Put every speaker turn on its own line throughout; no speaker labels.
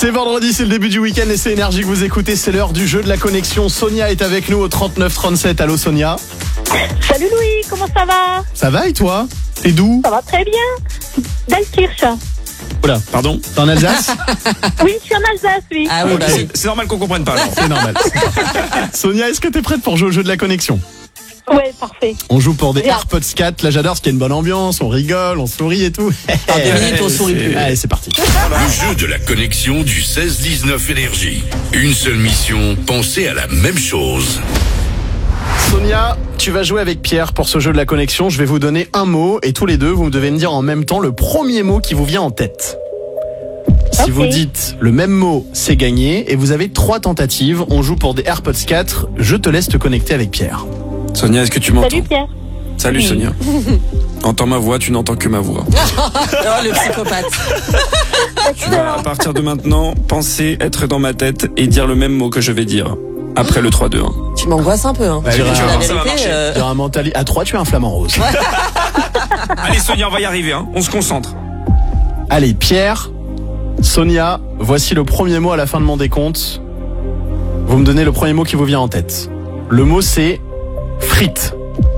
C'est vendredi, c'est le début du week-end et c'est Énergie que vous écoutez. C'est l'heure du jeu de la connexion. Sonia est avec nous au 3937. Allô Sonia.
Salut Louis, comment ça va?
Ça va et toi? T'es d'où?
Ça va très bien. D'Altkirch.
Oula, pardon, t'es en Alsace?
Oui, je suis en Alsace, oui.
Ah oui,
Ok.
bah oui.
C'est normal qu'on comprenne pas. Alors.
C'est normal. Sonia, est-ce que t'es prête pour jouer au jeu de la connexion?
Ouais, parfait.
On joue pour des
Bien.
AirPods 4. Là j'adore parce qu'il y a une bonne ambiance, on rigole, on sourit et tout.
Dans 2 minutes, on sourit plus.
Allez, c'est parti.
Le jeu de la connexion du 16-19 Énergie. Une seule mission, penser à la même chose.
Sonia, tu vas jouer avec Pierre pour ce jeu de la connexion. Je vais vous donner un mot et tous les deux, vous devez me dire en même temps le premier mot qui vous vient en tête. Si
Ok.
vous dites le même mot, c'est gagné et vous avez 3 tentatives. On joue pour des AirPods 4. Je te laisse te connecter avec Pierre.
Sonia, est-ce que tu m'entends?
Salut Pierre.
Salut Sonia. Entends ma voix, tu n'entends que ma voix.
Oh, le psychopathe.
Tu vas, à partir de maintenant, penser, être dans ma tête et dire le même mot que je vais dire. Après le 3, 2, 1.
Tu m'angoisses un peu, hein.
Bah,
Je te dis
tu vas
la
voir,
ça va
vérité,
marcher.
Il y aura un mentalité. À 3, tu as un flamant rose.
Allez Sonia, on va y arriver, hein. On se concentre.
Allez, Pierre, Sonia, voici le premier mot à la fin de mon décompte. Vous me donnez le premier mot qui vous vient en tête. Le mot c'est frites.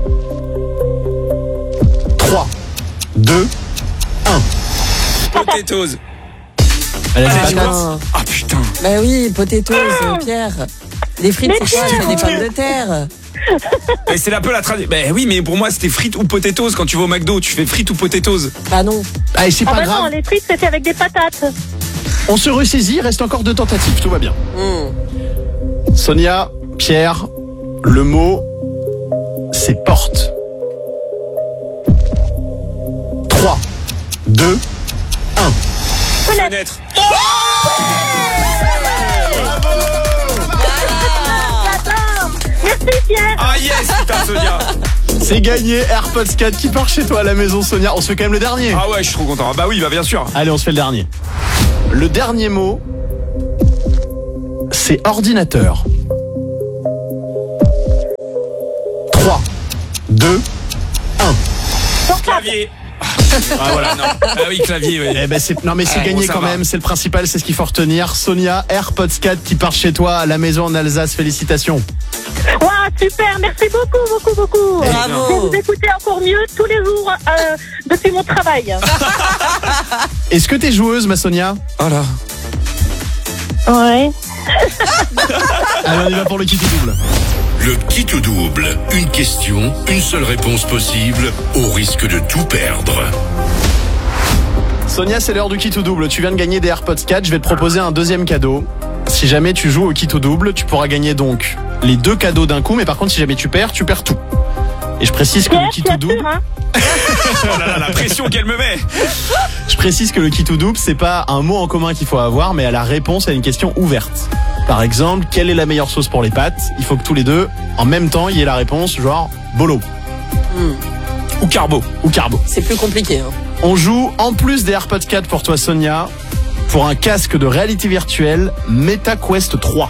3, 2, 1.
Potatoes.
Allez,
Allez,
les
tu
patates.
vois. Ah putain.
Bah oui, potatoes, Pierre. Les frites,
Mais
c'est quoi?
Pierre,
C'est des pommes de terre.
Et c'est un peu la tradition. Ben oui, mais pour moi, c'était frites ou potatoes. Quand tu vas au McDo, tu fais frites ou potatoes.
Bah non.
Allez, c'est
Ah
pas
bah
grave.
non, les frites c'était avec des patates.
On se ressaisit, il reste encore 2 tentatives, tout va bien. Sonia, Pierre, le mot, c'est porte. 3, 2, 1.
Fenêtre.
Attends. Merci Pierre.
Ah yes, putain Sonia.
C'est gagné, AirPods 4 qui part chez toi à la maison, Sonia. On se fait quand même le dernier.
Ah ouais, je suis trop content. Bah oui, bah bien sûr.
Allez, on se fait le dernier. Le dernier mot, c'est ordinateur. 3, 2, 1.
Clavier. Ah voilà, non. Ah oui, clavier, oui.
Eh ben non mais c'est
Ah,
gagné
bon, ça
quand
va.
même, c'est le principal, c'est ce qu'il faut retenir. Sonia, AirPods 4 qui part chez toi à la maison en Alsace, félicitations.
Waouh, super, merci beaucoup. Je vais
Bravo.
vous écouter encore mieux tous les jours depuis mon travail.
Est-ce que t'es joueuse, ma Sonia?
Oh là.
Ouais.
Allez, on y va pour le kit double.
Le kit ou double. Une question, une seule réponse possible, au risque de tout perdre.
Sonia, c'est l'heure du kit ou double. Tu viens de gagner des AirPods 4, je vais te proposer un deuxième cadeau. Si jamais tu joues au kit ou double, tu pourras gagner donc les 2 cadeaux d'un coup, mais par contre si jamais tu perds tout. Et je précise que le
Pierre,
kit
tu
ou
as
double,
sûr, hein?
Oh là là, la pression qu'elle me met.
je précise que le kit ou double, c'est pas un mot en commun qu'il faut avoir, mais à la réponse à une question ouverte. Par exemple, quelle est la meilleure sauce pour les pâtes? Il faut que tous les deux, en même temps, il y ait la réponse, genre bolo
Ou carbo.
ou carbo.
C'est plus compliqué, hein.
On joue, en plus des AirPods 4 pour toi Sonia, pour un casque de réalité virtuelle MetaQuest 3.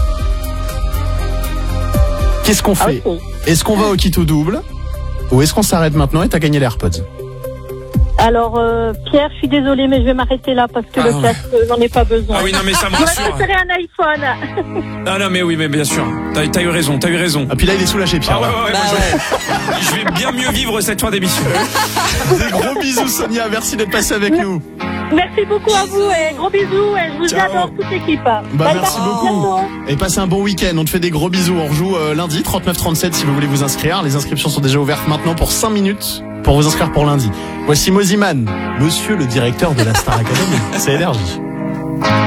Qu'est-ce qu'on fait?
Ok.
Est-ce qu'on va au kit ou double? Ou est-ce qu'on s'arrête maintenant et t'as gagné les AirPods?
Alors Pierre, je suis désolée, mais je vais m'arrêter là parce que
Ah
le
ouais.
casque, j'en ai pas besoin.
Ah oui, non mais ça me
J'aurais
rassure.
préféré un iPhone.
Ah non mais oui, mais bien sûr. T'as eu raison.
Ah puis là il est soulagé Pierre.
Ah ouais, ouais,
Bah
moi,
ouais.
je vais bien mieux vivre cette fin d'émission.
Des gros bisous Sonia, merci d'être passé avec nous.
Merci beaucoup à vous et gros bisous et je vous
Ciao.
adore toute l'équipe.
Bah
Bye
merci
bye,
beaucoup.
bientôt.
Et passez un bon week-end, on te fait des gros bisous. On rejoue lundi 39-37 si vous voulez vous inscrire. Les inscriptions sont déjà ouvertes maintenant pour 5 minutes pour vous inscrire pour lundi. Voici Moziman, monsieur le directeur de la Star Academy. C'est Énergie.